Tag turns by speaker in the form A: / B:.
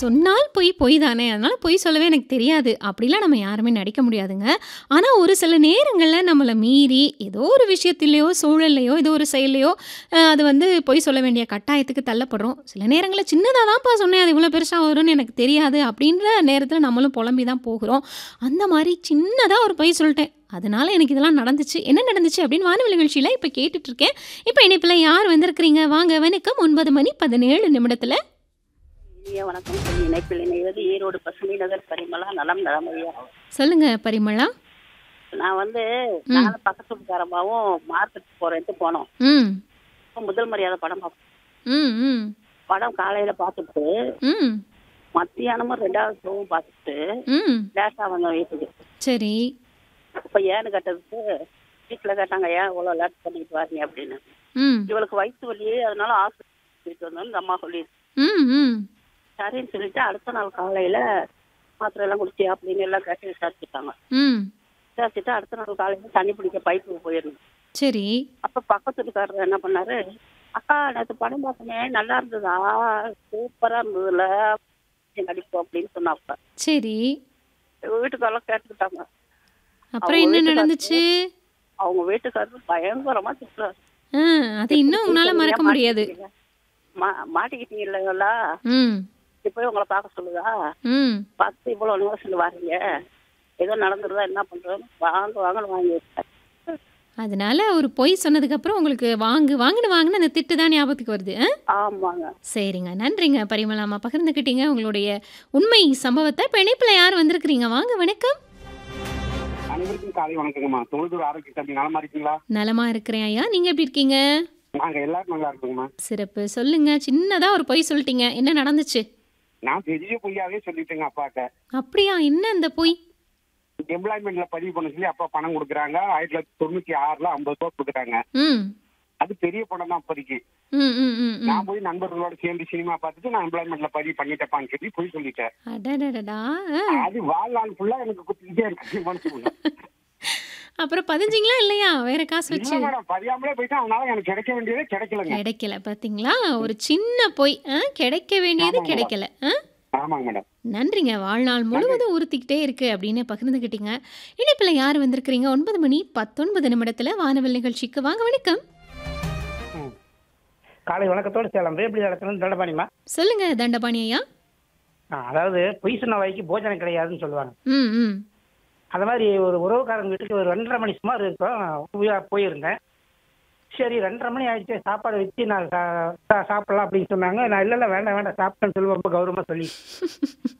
A: சொன்னால் பொய் பொய் தானே. அதனால பொய் சொல்லவே எனக்கு தெரியாது. அப்படிலாம் நம்ம யாருமே நடிக்க முடியாதுங்க. ஆனா ஒரு சில நேரங்கள்ல நம்மள மீறி ஏதோ ஒரு விஷயத்திலயோ, சூழல்லயோ, ஏதோ ஒரு செயல்லயோ அது வந்து பொய் சொல்ல வேண்டிய கட்டாயத்துக்கு தள்ளப்படுறோம். சில நேரங்கள்ல சின்னதா தான்ப்பா சொன்னேன். அது இவ்வளோ பெருசா வரும்னு எனக்கு தெரியாது. அப்படின்ற நேரத்தில நம்மளும் புலம்பி தான் போகுறோம். அந்த மாரி சின்னதா ஒரு பொய் சொல்ட்டேன். அதனால எனக்கு இதெல்லாம் நடந்துச்சு. என்ன நடந்துச்சு அப்படின்னு வானொலி நிகழ்ச்சியில இப்ப கேட்டுட்டு இருக்கேன். இப்ப இணைப்பில யார் வந்திருக்கிறீங்க? வாங்க வணக்கம். 9 மணி 17 நிமிடத்தில.
B: இனிய வணக்கம் சொல்லி இணைப்பில் இணைவது ஈரோடு பசுமை நகர் பரிமளா நலம் நலமையா.
A: சொல்லுங்க பரிமளா.
B: நான் வந்து
A: ம்.
B: நானும் பக்கத்து வீட்டுக்காரமாவும் மார்க்கெட் போறேன்ட்டு போனோம்.
A: ம்.
B: அப்ப முதல் மரியாதை படம் பார்ப்போம்.
A: ம். ம்.
B: படம் காலையில பார்த்துட்டு
A: ம்.
B: மத்தியானமும் 2வது ஷோவும் பார்த்துட்டு
A: ம்.
B: லேட்டா வந்தோம் வீட்டுக்கு.
A: சரி.
B: அப்ப ஏன்னு கேட்டதுக்கு வீட்டுல கேட்டாங்க, ஏன் இவ்வளவு லேட் பண்ணிட்டு வரீங்க அப்படின்னு.
A: ம்.
B: இவளுக்கு வயிற்று வலி, அதனால ஹாஸ்பிட்டல் போயிட்டு வந்தோம்னு இந்த அம்மா சொல்லி
A: ம். ம்.
B: சரின்னு சொல்லிட்டு அடுத்த நாள் காலையில மாத்திரை எல்லாம் குடிச்சியா அப்படின்னு எல்லாம் கேட்டு விசாரிச்சுட்டாங்க.
A: ம்.
B: விசாரிச்சுட்டு அடுத்த நாள் காலையில தண்ணி பிடிக்க பைப்புக்கு போயிருந்தோம்.
A: சரி.
B: அப்ப பக்கத்து வீட்டுக்காரர் என்ன பண்ணாரு, அக்கா நேத்து படம் பார்த்தனே நல்லா இருந்ததா, சூப்பரா இருந்ததுல நடிப்போம் அப்படின்னு சொன்னாப்ப
A: சரி.
B: வீட்டுக்காரெல்லாம் கேட்டுக்கிட்டாங்க.
A: அப்புறம்
B: அவங்க
A: என்ன
B: வீட்டுக்காரரு
A: நடந்துச்சு?
B: அவங்க வீட்டுக்காரரு பயங்கரமா திட்டுறாரு.
A: ஆ, அது
B: எப்படி
A: இன்னும்
B: போய்
A: உங்களால
B: சொன்னீங்க,
A: மறக்க முடியாது.
B: மாட்டிக்கிட்டீங்க மாட்டிக்கிட்டீங்களா,
A: ம்.
B: இப்ப உங்களை பார்க்க சொல்லுதா,
A: ம்.
B: பார்த்து இவ்வளவு நேரம் வாரீங்க, ஏதோ நடந்துருதா என்ன பண்றோம், வாங்க வாங்கன்னு வாங்கி வச்சாரு.
A: அதனால ஒரு பொய் சொன்னதுக்கு அப்புறம் உங்களுக்கு வாங்குன அந்த திட்டு தான் ஞாபகத்துக்கு வருது.
B: ஆமாங்க.
A: சரிங்க. நன்றிங்க பரிமளாம்மா. பகிர்ந்துக்கிட்டீங்க உங்களுடைய உண்மை சம்பவத்த. இப்ப இணைப்பில யார் வந்திருக்கிறீங்க? வாங்க வணக்கம்.
C: அனைவருக்கும் காலை வணக்கங்கம்மா. தொழுதூர் ஆரோக்கிய தம்பி நலமா இருக்கீங்களா?
A: நலமா இருக்கிறேன் ஐயா. நீங்க எப்படி இருக்கீங்க?
C: நாங்க எல்லாரும் நல்லா இருக்கோங்கம்மா.
A: சிறப்பு. சொல்லுங்க. சின்னதா ஒரு பொய் சொல்லிட்டீங்க. என்ன நடந்துச்சு?
C: நான் பெரிய பொய்யாவே சொல்லிட்டேங்க அப்பாட்ட.
A: அப்படியா? என்ன அந்த பொய்?
C: எம்ப்ளாய்மெண்ட்ல பதிவு பண்ண சொல்லி அப்பா பணம் கொடுக்குறாங்க. 1996ல 50 ரூபா கொடுக்குறாங்க.
A: ம்.
C: அது பெரிய பணம் தான் அப்போதைக்கு.
A: ம். ம். ம். ம்.
C: நான் போய் நண்பர்களோட சேர்ந்து சினிமா பார்த்துட்டு நான் எம்ப்ளாய்மெண்ட்ல பதிவு பண்ணிட்டேப்பான்னு சொல்லி போய் சொல்லிட்டேன்.
A: அடடடடா!
C: அது வாழ்நாள் ஃபுல்லா எனக்கு குத்திக்கிட்டே இருக்கு மனசுக்குள்ள.
A: அப்புறம் பதிஞ்சீங்களா இல்லையா? வேற காசு
C: இல்ல
A: வச்சு?
C: மேடம், பதியாமலே போயிட்டேன். அதனால எனக்கு கிடைக்க வேண்டியதே கிடைக்கலங்க.
A: கிடைக்கல பாத்தீங்களா? ஒரு சின்ன பொய். கிடைக்க வேண்டியது
C: ஆமாங்க மேடம்.
A: கிடைக்கல.
C: ஆமாங்க மேடம்.
A: நன்றிங்க. வாழ்நாள் முழுவதும் உறுத்திக்கிட்டே இருக்கு அப்படின்னு பகிர்ந்துக்கிட்டீங்க. இணைப்பில் யார் வந்திருக்கிறீங்க? 9 மணி 19 நிமிடத்துல வானவில் நிகழ்ச்சிக்கு வாங்க வணக்கம்.
D: ம். காலை வணக்கத்தோடு சேலம் வேப்பிலி இடத்துல தண்டபாணிமா.
A: சொல்லுங்க தண்டபாணி ஐயா.
D: அதாவது பொய் சொன்ன வாய்க்கு போஜனம் கிடையாதுன்னு சொல்லுவாங்க.
A: ம். ம்.
D: அந்த மாதிரி ஒரு உறவுக்காரங்க வீட்டுக்கு ஒரு 2:30 மணி சுமார் இருக்கும் போயிருந்தேன். சரி 2:30 மணி ஆயிடுச்சு, சாப்பாடு வச்சு நான் சாப்பிடலாம் அப்படின்னு சொன்னாங்க. நான் இல்லை வேண்டாம் வேண்டாம் சாப்பிட்டேன்னு சொல்லி ரொம்ப கௌரவமா சொல்லி